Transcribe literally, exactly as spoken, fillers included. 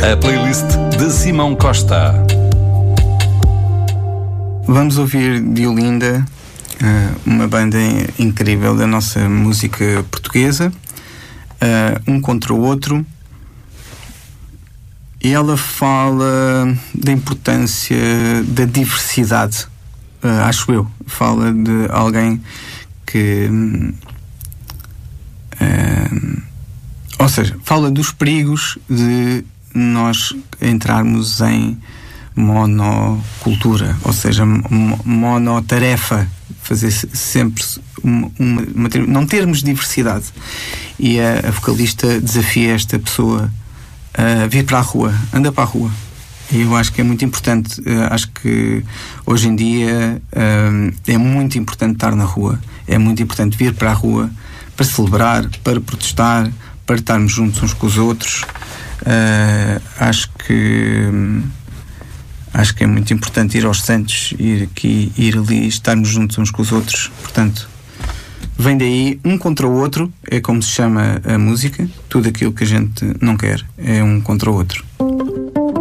A playlist de Simão Costa. Vamos ouvir de Olinda, uma banda incrível da nossa música portuguesa, Um Contra o Outro. E ela fala da importância da diversidade, acho eu. Fala de alguém que... Uh, ou seja, fala dos perigos de nós entrarmos em monocultura, ou seja, monotarefa, fazer sempre uma, uma, uma, não termos diversidade. E a, a vocalista desafia esta pessoa a vir para a rua, anda para a rua. E eu acho que é muito importante. Uh, acho que hoje em dia uh, é muito importante estar na rua, é muito importante vir para a rua para celebrar, para protestar, para estarmos juntos uns com os outros. Uh, acho que acho que é muito importante ir aos Santos, ir aqui, ir ali, estarmos juntos uns com os outros. Portanto, vem daí, Um Contra o Outro, é como se chama a música. Tudo aquilo que a gente não quer é um contra o outro.